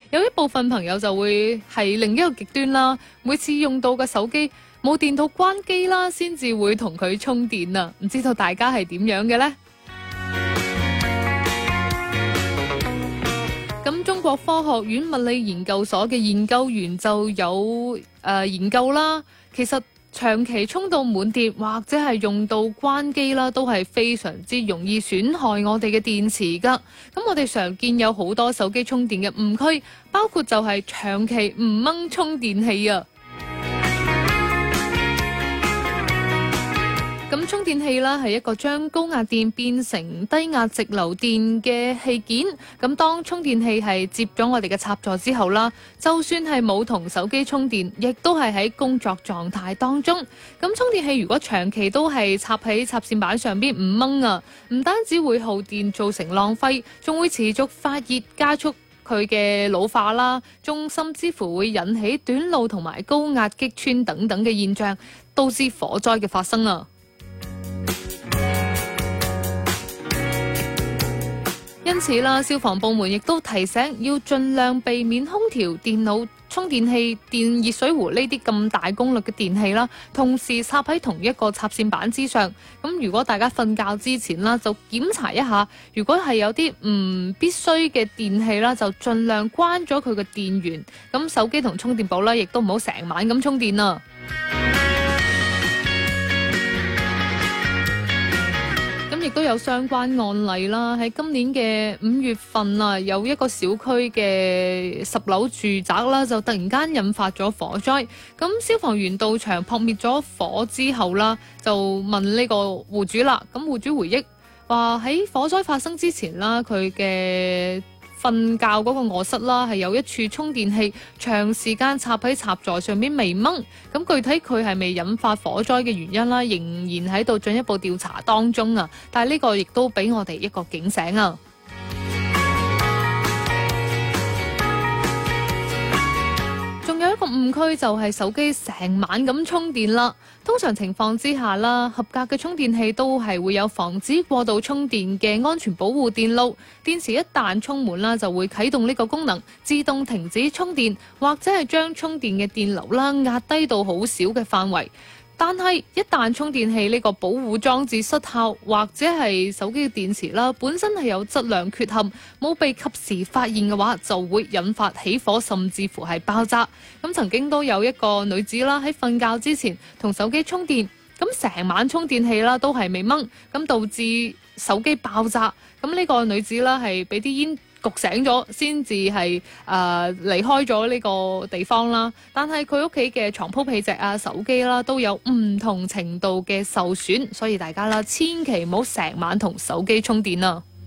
有一部分朋友就會係另一個極端啦，每次用到嘅手機冇電到關機啦，先至會同佢充電啊！唔知道大家係點樣嘅呢？咁中國科學院物理研究所嘅研究員就有研究啦，其實長期充到滿電或者係用到關機啦，都係非常之容易損害我哋嘅電池噶。咁我哋常見有好多手機充電嘅誤區，包括就係長期唔掹充電器啊。咁充電器啦，係一個將高壓電變成低壓直流電嘅器件。咁當充電器係接咗我哋嘅插座之後啦，就算係冇同手機充電，亦都係喺工作狀態當中。咁充電器如果長期都係插喺插線板上邊唔掹啊，唔單止會耗電造成浪費，仲會持續發熱加速佢嘅老化啦，仲甚至乎會引起短路同埋高壓擊穿等等嘅現象，導致火災嘅發生啊！因此啦，消防部門亦都提醒要盡量避免空調、電腦、充電器、電熱水壺呢啲咁大功率嘅電器啦，同時插喺同一個插線板之上。咁如果大家瞓覺之前啦，就檢查一下，如果係有啲唔必須嘅電器啦，就盡量關咗佢嘅電源。咁手機同充電寶啦，亦都唔好成晚咁充電啊！亦都有相關案例啦，喺今年嘅5月份啊，有一個小區嘅10樓住宅啦，就突然間引發咗火災。咁消防員到場撲滅咗火之後啦，就問呢個戶主啦。咁戶主回憶話喺火災發生之前啦，佢嘅瞓覺嗰個臥室啦，係有一處充電器長時間插喺插座上面未掹。咁具體佢係未引發火災嘅原因啦，仍然喺度進一步調查當中啊。但係呢個亦都俾我哋一個警醒啊。仲有一個誤區就係手機成晚咁充電啦。通常情況之下啦，合格嘅充電器都係會有防止過度充電嘅安全保護電路。電池一旦充滿啦，就會啟動呢個功能，自動停止充電，或者係將充電嘅電流啦壓低到好少嘅範圍。但係一旦充電器呢個保護裝置失效，或者係手機嘅電池啦本身係有質量缺陷，冇被及時發現嘅話，就會引發起火，甚至乎係爆炸。咁曾經都有一個女子啦喺瞓覺之前同手機充電，咁成晚充電器啦都係未掹，咁導致手機爆炸。咁呢個女子啦係俾啲煙焗醒咗，先至係離開咗呢個地方啦。但係佢屋企嘅床鋪被席啊、手機啦，都有唔同程度嘅受損，所以大家啦千祈唔好成晚同手機充電啊！